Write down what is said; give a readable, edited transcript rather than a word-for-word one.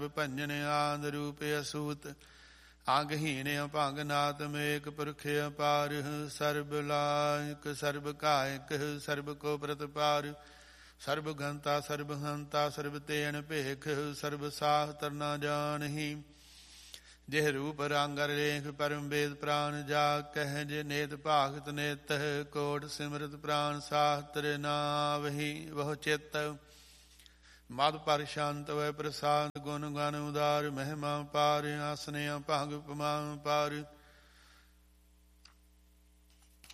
ਭੰਜਨ ਆਦ ਰੂਪ ਅਸੂਤ। ਅੰਗਹੀਣ ਅਭੰਗ ਨਾਤ ਮੇਕ ਪੁਰਖ ਅਪਾਰ। ਸਰਬ ਲਾਇਕ ਸਰਬ ਕਾਇਕ ਸਰਬ ਕੋ ਪ੍ਰਤਪਾਰ। ਸਰਬ ਗੰਤਾ ਸਰਬ ਹੰਤਾ ਸਰਬ ਤੇਨ ਭੇਖ। ਸਰਬ ਸਾਹ ਤਰਨਾ ਜਾਣਹੀ। ਜਿਹ ਰੂਪ ਰੰਗ ਰੇਖ ਪਰਮ ਵੇਦ ਪ੍ਰਾਨ ਜਾ ਕਹਿ। ਜੇ ਨੇਤ ਭਾਗਤ ਨੇਤ ਕੋਟ ਸਿਮਰਤ ਪ੍ਰਾਨ ਸਾਸਤਰ ਨਾਵਹੀ ਬਹੁ ਚਿਤ। ਮਦ ਪਰ ਸ਼ਾਂਤ ਵੈ ਪ੍ਰਸਾਦ ਗੁਣ ਗਨ ਉਦਾਰ। ਮਹਿਮਾ ਪਾਰ ਆਸਨੇ ਅਭੰਗ ਉਪਮਾ ਪਾਰ।